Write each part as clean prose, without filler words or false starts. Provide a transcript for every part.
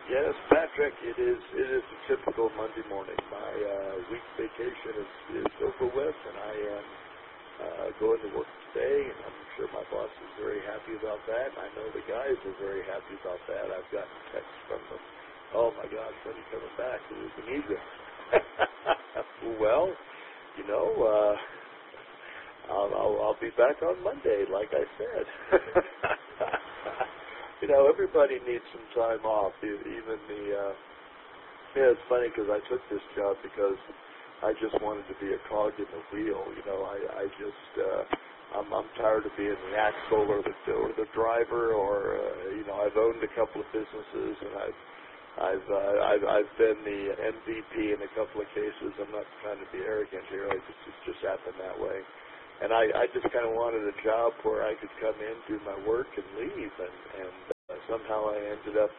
Yes, Patrick, it is a typical Monday morning. My week vacation is over with, and I am going to work today, and I'm sure my boss is very happy about that. I know the guys are very happy about that. I've gotten texts from them. Oh my gosh, when are you coming back? We need you. Well, you know, I'll be back on Monday, like I said. You know, everybody needs some time off. Even the yeah, it's funny because I took this job because I just wanted to be a cog in the wheel. You know, I'm tired of being the axle or the driver, or you know, I've owned a couple of businesses, and I've been the MVP in a couple of cases. I'm not trying to be arrogant here. It's just happened that way. And I just kind of wanted a job where I could come in, do my work, and leave. And somehow I ended up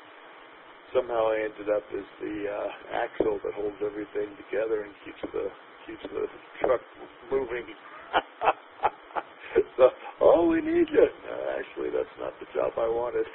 as the axle that holds everything together and keeps the truck moving. So, oh, we need you. No, actually, that's not the job I wanted.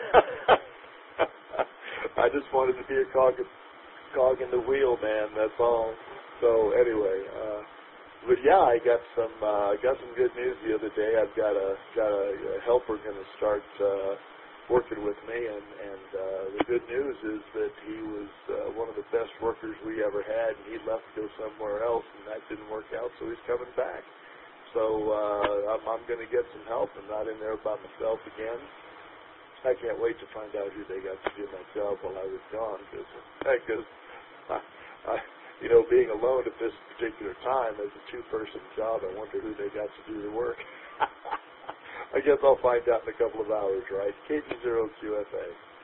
I just wanted to be a cog in the wheel, man. That's all. So anyway. But yeah, I got some good news the other day. I've got a helper going to start working with me, and the good news is that he was one of the best workers we ever had, and he left to go somewhere else, and that didn't work out, so he's coming back. So I'm going to get some help. I'm not in there by myself again. I can't wait to find out who they got to do my job while I was gone, because you know, being alone at this particular time as a two-person job, I wonder who they got to do the work. I guess I'll find out in a couple of hours, right? KT0QFA.